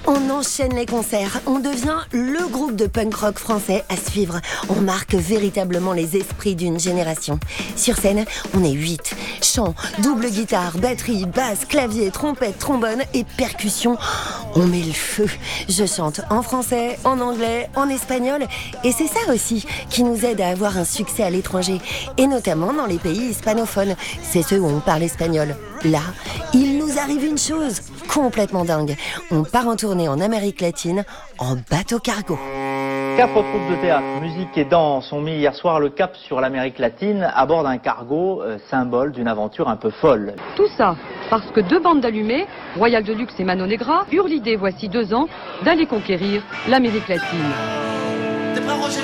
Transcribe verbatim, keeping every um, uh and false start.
On enchaîne les concerts, on devient le groupe de punk rock français à suivre. On marque véritablement les esprits d'une génération. Sur scène, on est huit. Chant, double guitare, batterie, basse, clavier, trompette, trombone et percussion. On met le feu. Je chante en français, en anglais, en espagnol. Et c'est ça aussi qui nous aide à avoir un succès à l'étranger. Et notamment dans les pays hispanophones. C'est ceux où on parle espagnol. Là, il nous arrive une chose complètement dingue. On part en tournée en Amérique latine en bateau cargo. Quatre troupes de théâtre, musique et danse ont mis hier soir le cap sur l'Amérique latine à bord d'un cargo, euh, symbole d'une aventure un peu folle. Tout ça parce que deux bandes d'allumés, Royal Deluxe et Mano Negra, eurent l'idée voici deux ans d'aller conquérir l'Amérique latine. T'es prêt, Roger ?